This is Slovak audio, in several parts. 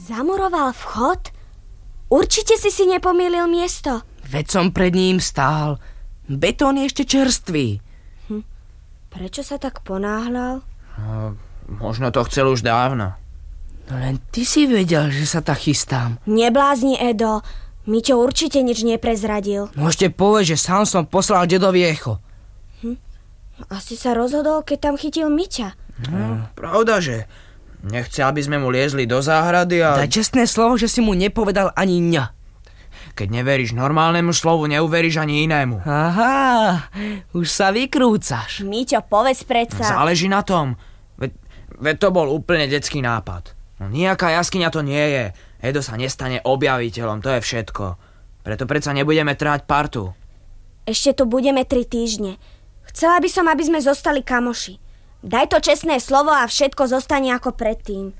Zamuroval vchod? Určite si nepomýlil miesto. Veď som pred ním stál. Betón je ešte čerstvý. Prečo sa tak ponáhľal? Možno to chcel už dávno. No len ty si vedel, že sa tak chystám. Neblázni, Edo. Miťo určite nič neprezradil. Môžete povedať, že sám som poslal dedovi echo. Asi sa rozhodol, keď tam chytil Miťa. Pravda, že nechce, aby sme mu liezli do záhrady a... Daj čestné slovo, že si mu nepovedal ani ňa. Keď neveríš normálnemu slovu, neuveríš ani inému. Aha, už sa vykrúcaš. Miťo, povedz predsa. Záleží na tom. Veď to bol úplne detský nápad. No nejaká jaskyňa to nie je. Edo sa nestane objaviteľom, to je všetko. Preto predsa nebudeme tráť partu. Ešte tu budeme 3 týždne. Chcela by som, aby sme zostali kamoši. Daj to čestné slovo a všetko zostane ako predtým.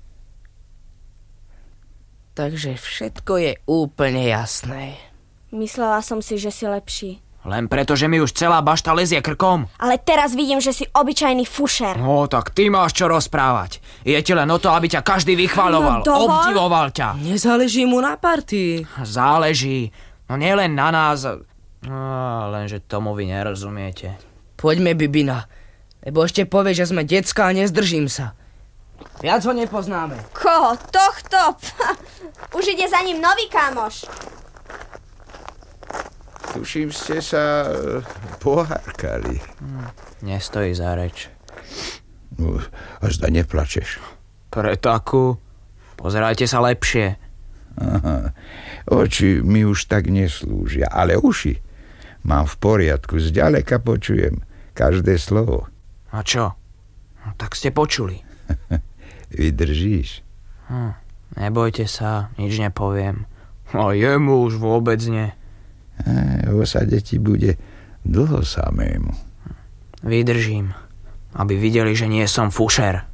Takže všetko je úplne jasné. Myslela som si, že si lepší. Len preto, že mi už celá bašta lezie krkom. Ale teraz vidím, že si obyčajný fušer. No, tak ty máš čo rozprávať. Je ti len o to, aby ťa každý vychvaľoval, obdivoval ťa. Nezáleží mu na partii. Záleží. No nielen na nás, lenže tomu vy nerozumiete. Poďme, Bibina, lebo ešte povie, že sme decká a nezdržím sa. Viac ho nepoznáme. Koho? Tohto? Už ide za ním nový kamoš. Tuším, ste sa pohárkali. Nestojí za reč. A zda neplačeš. Pre takú? Pozerajte sa lepšie. Aha. Oči mi už tak neslúžia, ale uši mám v poriadku, zďaleka počujem každé slovo. A čo? No, tak ste počuli. Vydržíš? Nebojte sa, nič nepoviem. A jemu už vôbec nie. V osade ti bude dlho samému. Vydržím, aby videli, že nie som fušer.